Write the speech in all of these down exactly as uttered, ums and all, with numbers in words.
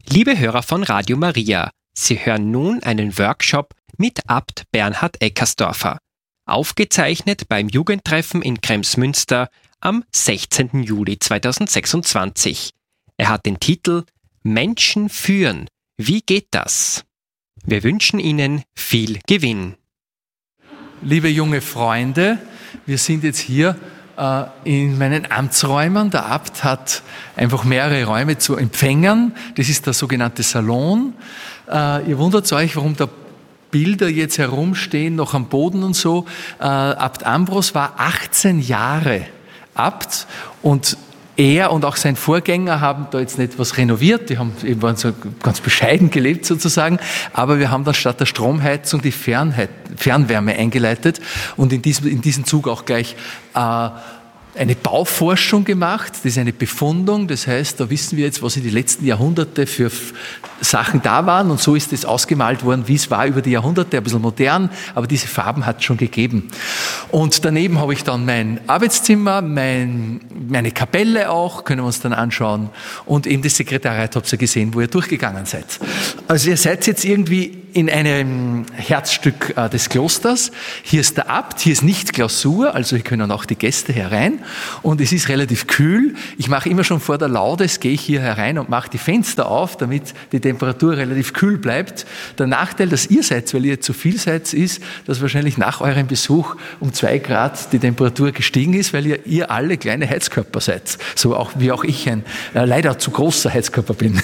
Liebe Hörer von Radio Maria, Sie hören nun einen Workshop mit Abt Bernhard Eckersdorfer, aufgezeichnet beim Jugendtreffen in Kremsmünster am sechzehnten Juli zweitausendsechsundzwanzig. Er hat den Titel Menschen führen. Wie geht das? Wir wünschen Ihnen viel Gewinn. Liebe junge Freunde, wir sind jetzt hier äh, in meinen Amtsräumen. Der Abt hat einfach mehrere Räume zu Empfängern. Das ist der sogenannte Salon. Äh, ihr wundert euch, warum da Bilder jetzt herumstehen, noch am Boden und so. Äh, Abt Ambros war achtzehn Jahre Abt und er und auch sein Vorgänger haben da jetzt nicht was renoviert, die haben eben waren so ganz bescheiden gelebt sozusagen, aber wir haben dann statt der Stromheizung die Fernheit, Fernwärme eingeleitet und in diesem, in diesem Zug auch gleich äh, eine Bauforschung gemacht, das ist eine Befundung, das heißt, da wissen wir jetzt, was in den letzten Jahrhunderte für Sachen da waren und so ist es ausgemalt worden, wie es war über die Jahrhunderte, ein bisschen modern, aber diese Farben hat es schon gegeben. Und daneben habe ich dann mein Arbeitszimmer, mein, meine Kapelle auch, können wir uns dann anschauen und eben das Sekretariat habt ihr gesehen, wo ihr durchgegangen seid. Also ihr seid jetzt irgendwie in einem Herzstück äh, des Klosters, hier ist der Abt, hier ist nicht Klausur, also hier können auch die Gäste herein. Und es ist relativ kühl. Ich mache immer schon vor der Laudes, gehe ich hier herein und mache die Fenster auf, damit die Temperatur relativ kühl bleibt. Der Nachteil, dass ihr seid, weil ihr zu viel seid, ist, dass wahrscheinlich nach eurem Besuch um zwei Grad die Temperatur gestiegen ist, weil ihr, ihr alle kleine Heizkörper seid. So auch, wie auch ich ein äh, leider zu großer Heizkörper bin.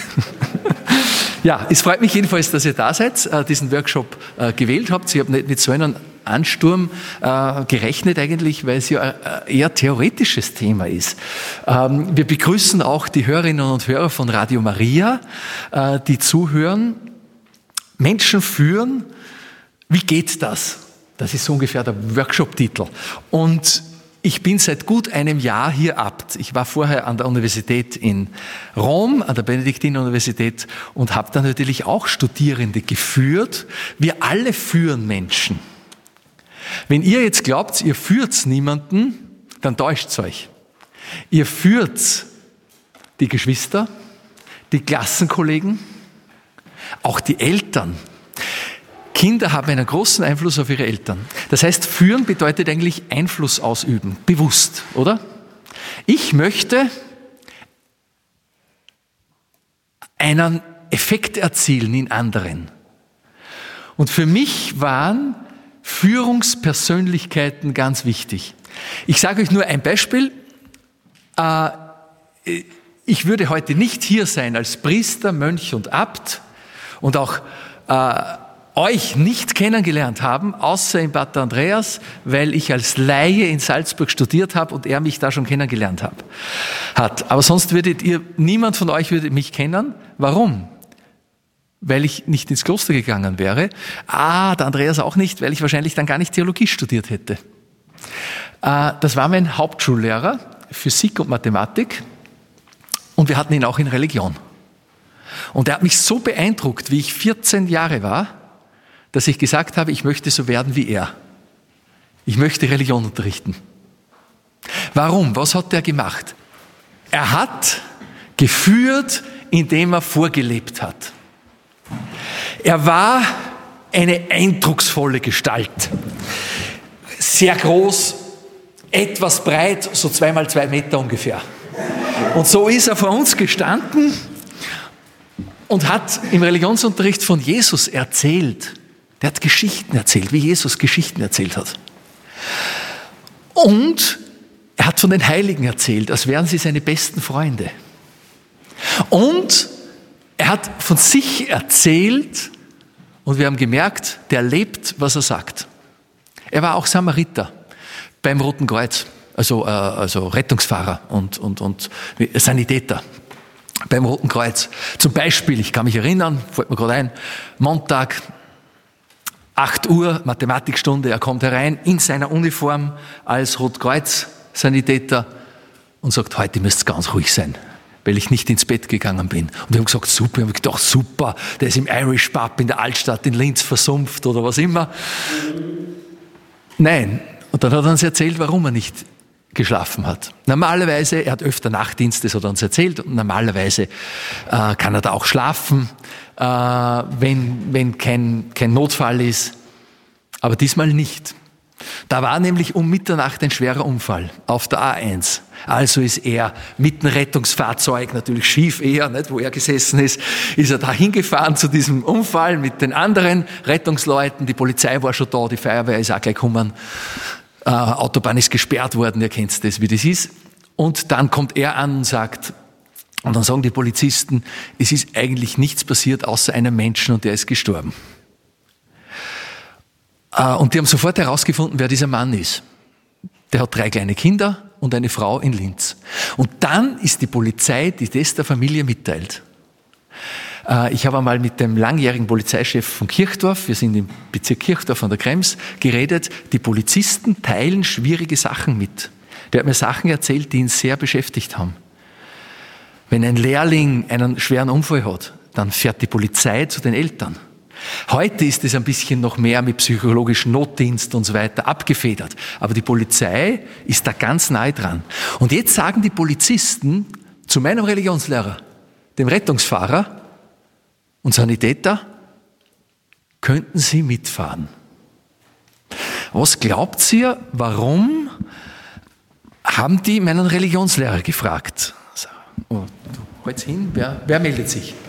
Ja, es freut mich jedenfalls, dass ihr da seid, äh, diesen Workshop äh, gewählt habt. Ich habe nicht mit so einem Ansturm äh, gerechnet eigentlich, weil es ja ein eher theoretisches Thema ist. Ähm, wir begrüßen auch die Hörerinnen und Hörer von Radio Maria, äh, die zuhören. Menschen führen, wie geht das? Das ist so ungefähr der Workshop-Titel. Und ich bin seit gut einem Jahr hier Abt. Ich war vorher an der Universität in Rom, an der Benediktiner-Universität und habe dann natürlich auch Studierende geführt. Wir alle führen Menschen. Wenn ihr jetzt glaubt, ihr führt niemanden, dann täuscht's euch. Ihr führt die Geschwister, die Klassenkollegen, auch die Eltern. Kinder haben einen großen Einfluss auf ihre Eltern. Das heißt, führen bedeutet eigentlich Einfluss ausüben, bewusst, oder? Ich möchte einen Effekt erzielen in anderen. Und für mich waren Führungspersönlichkeiten ganz wichtig. Ich sage euch nur ein Beispiel. Ich würde heute nicht hier sein als Priester, Mönch und Abt und auch euch nicht kennengelernt haben, außer in Bad Andreas, weil ich als Laie in Salzburg studiert habe und er mich da schon kennengelernt hat. Aber sonst würdet ihr, niemand von euch würde mich kennen. Warum? Weil ich nicht ins Kloster gegangen wäre. Ah, der Andreas auch nicht, weil ich wahrscheinlich dann gar nicht Theologie studiert hätte. Das war mein Hauptschullehrer, Physik und Mathematik. Und wir hatten ihn auch in Religion. Und er hat mich so beeindruckt, wie ich vierzehn Jahre war, dass ich gesagt habe, ich möchte so werden wie er. Ich möchte Religion unterrichten. Warum? Was hat er gemacht? Er hat geführt, indem er vorgelebt hat. Er war eine eindrucksvolle Gestalt. Sehr groß, etwas breit, so zwei mal zwei Meter ungefähr. Und so ist er vor uns gestanden und hat im Religionsunterricht von Jesus erzählt. Der hat Geschichten erzählt, wie Jesus Geschichten erzählt hat. Und er hat von den Heiligen erzählt, als wären sie seine besten Freunde. Und er hat von sich erzählt und wir haben gemerkt, der lebt, was er sagt. Er war auch Samariter beim Roten Kreuz, also, äh, also Rettungsfahrer und, und, und Sanitäter beim Roten Kreuz. Zum Beispiel, ich kann mich erinnern, fällt mir gerade ein, Montag, acht Uhr, Mathematikstunde, er kommt herein in seiner Uniform als Rotkreuz-Sanitäter und sagt, heute müsst ihr ganz ruhig sein, weil ich nicht ins Bett gegangen bin. Und wir haben gesagt, super, wir haben gedacht, super, der ist im Irish Pub in der Altstadt in Linz versumpft oder was immer. Nein. Und dann hat er uns erzählt, warum er nicht geschlafen hat. Normalerweise, er hat öfter Nachtdienste, das hat er uns erzählt, und normalerweise äh, kann er da auch schlafen, äh, wenn, wenn kein, kein Notfall ist, aber diesmal nicht. Da war nämlich um Mitternacht ein schwerer Unfall auf der A eins. Also ist er mit dem Rettungsfahrzeug, natürlich schief eher, nicht, wo er gesessen ist, ist er da hingefahren zu diesem Unfall mit den anderen Rettungsleuten. Die Polizei war schon da, die Feuerwehr ist auch gleich gekommen. Äh, Autobahn ist gesperrt worden, ihr kennt das, wie das ist. Und dann kommt er an und sagt, und dann sagen die Polizisten, es ist eigentlich nichts passiert außer einem Menschen und der ist gestorben. Äh, und die haben sofort herausgefunden, wer dieser Mann ist. Der hat drei kleine Kinder und eine Frau in Linz. Und dann ist die Polizei, die das der Familie mitteilt. Ich habe einmal mit dem langjährigen Polizeichef von Kirchdorf, wir sind im Bezirk Kirchdorf an der Krems, geredet. Die Polizisten teilen schwierige Sachen mit. Der hat mir Sachen erzählt, die ihn sehr beschäftigt haben. Wenn ein Lehrling einen schweren Unfall hat, dann fährt die Polizei zu den Eltern. Heute ist es ein bisschen noch mehr mit psychologischem Notdienst und so weiter abgefedert. Aber die Polizei ist da ganz nahe dran. Und jetzt sagen die Polizisten zu meinem Religionslehrer, dem Rettungsfahrer und Sanitäter, könnten Sie mitfahren? Was glaubt ihr, warum haben die meinen Religionslehrer gefragt? Oh, du, halt's hin, wer, wer meldet sich?